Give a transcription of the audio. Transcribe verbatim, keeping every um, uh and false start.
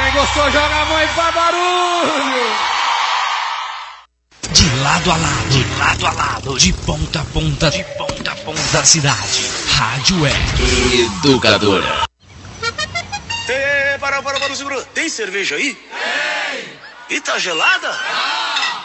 Quem gostou, joga a mão e faz barulho! De lado a lado, de lado a lado, de ponta a ponta, de ponta a ponta da cidade. Rádio Web Educadora. Ei, para, para, para, segura. Tem cerveja aí? Tem! E tá gelada?